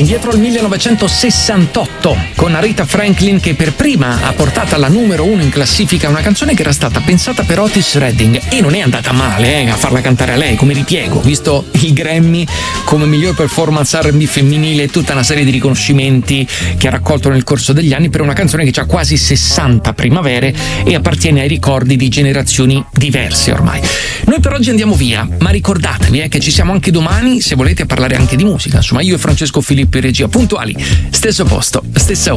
indietro al 1968 con Aretha Franklin, che per prima ha portato alla numero 1 in classifica una canzone che era stata pensata per Otis Redding, e non è andata male a farla cantare a lei come ripiego, visto il Grammy come miglior performance R&B femminile e tutta una serie di riconoscimenti che ha raccolto nel corso degli anni per una canzone che ha quasi 60 primavere e appartiene ai ricordi di generazioni diverse ormai. Noi per oggi andiamo via, ma ricordatevi che ci siamo anche domani se volete parlare anche di musica. Insomma, io e Francesco Filippo in regia, puntuali, stesso posto, stessa ora.